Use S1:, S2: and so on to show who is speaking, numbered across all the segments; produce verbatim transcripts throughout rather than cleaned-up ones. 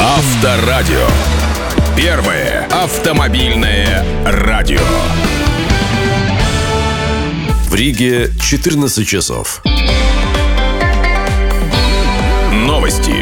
S1: Авторадио. Первое автомобильное радио.
S2: В Риге четырнадцать часов.
S1: Новости.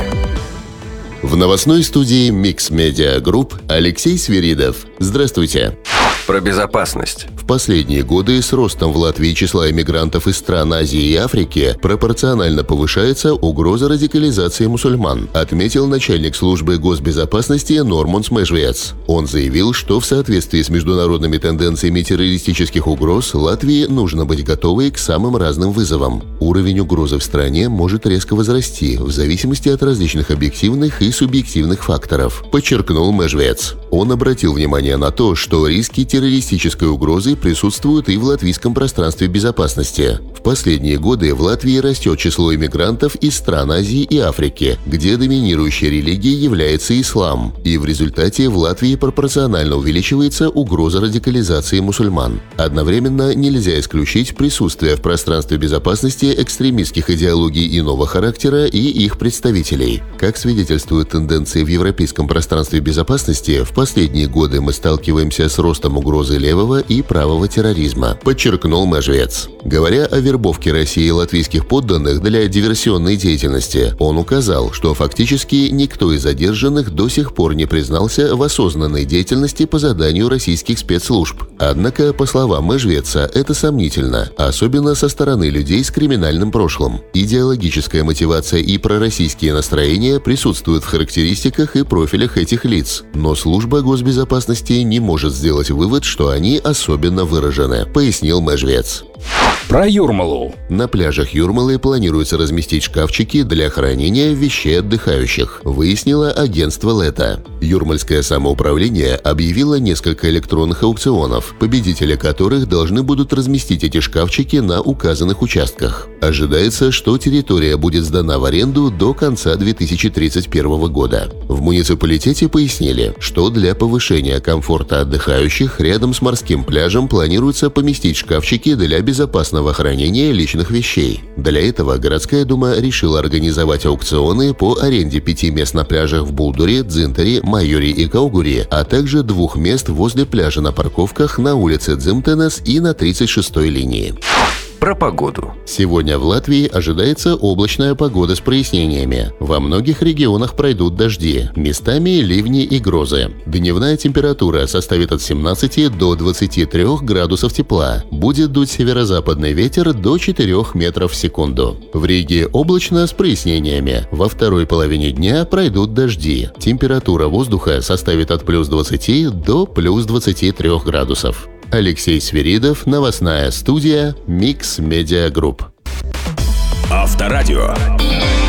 S3: В новостной студии Mix Media Group Алексей Свиридов. Здравствуйте.
S4: Про безопасность.
S3: В последние годы с ростом в Латвии числа иммигрантов из стран Азии и Африки пропорционально повышается угроза радикализации мусульман, отметил начальник службы госбезопасности Нормунс Межвец. Он заявил, что в соответствии с международными тенденциями террористических угроз Латвии нужно быть готовой к самым разным вызовам. Уровень угрозы в стране может резко возрасти в зависимости от различных объективных и субъективных факторов, подчеркнул Межвец. Он обратил внимание на то, что риски террористической угрозы присутствуют и в латвийском пространстве безопасности. В последние годы в Латвии растет число иммигрантов из стран Азии и Африки, где доминирующей религией является ислам, и в результате в Латвии пропорционально увеличивается угроза радикализации мусульман. Одновременно нельзя исключить присутствие в пространстве безопасности экстремистских идеологий иного характера и их представителей. Как свидетельствуют тенденции в европейском пространстве безопасности, в последние годы мы сталкиваемся с ростом угрозы левого и правого терроризма, подчеркнул Межвец. Говоря о вербовке России латвийских подданных для диверсионной деятельности, он указал, что фактически никто из задержанных до сих пор не признался в осознанной деятельности по заданию российских спецслужб. Однако, по словам Межвеца, это сомнительно, особенно со стороны людей с криминальным прошлым. Идеологическая мотивация и пророссийские настроения присутствуют в характеристиках и профилях этих лиц, но служба госбезопасности не может сделать вывод, что они особенно выражены, пояснил Межвец.
S1: Про Юрмалу.
S3: На пляжах Юрмалы планируется разместить шкафчики для хранения вещей отдыхающих, выяснило агентство Лето. Юрмальское самоуправление объявило несколько электронных аукционов, победители которых должны будут разместить эти шкафчики на указанных участках. Ожидается, что территория будет сдана в аренду до конца две тысячи тридцать первого года. В муниципалитете пояснили, что для повышения комфорта отдыхающих рядом с морским пляжем планируется поместить шкафчики для безопасного хранения личных вещей. Для этого городская дума решила организовать аукционы по аренде пяти мест на пляжах в Булдуре, Дзинтаре, Майоре и Каугуре, а также двух мест возле пляжа на парковках на улице Дзимтенес и на тридцать шестой линии.
S4: Про погоду.
S3: Сегодня в Латвии ожидается облачная погода с прояснениями. Во многих регионах пройдут дожди, местами ливни и грозы. Дневная температура составит от семнадцати до двадцати трёх градусов тепла. Будет дуть северо-западный ветер до четырёх метров в секунду. В Риге облачно с прояснениями. Во второй половине дня пройдут дожди. Температура воздуха составит от плюс двадцати до плюс двадцати трёх градусов. Алексей Свиридов, новостная студия Mix Media Group.
S1: Авторадио.